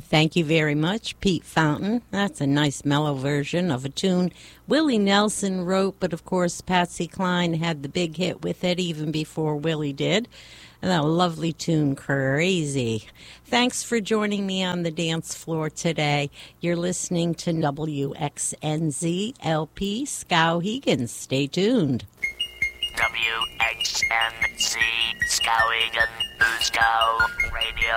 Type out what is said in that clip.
Thank you very much, Pete Fountain. That's a nice mellow version of a tune Willie Nelson wrote, but of course Patsy Cline had the big hit with it even before Willie did. And that lovely tune, Crazy. Thanks for joining me on the dance floor today. You're listening to WXNZ LP Skowhegan. Stay tuned. WXNZ Skowhegan, Boosko Radio.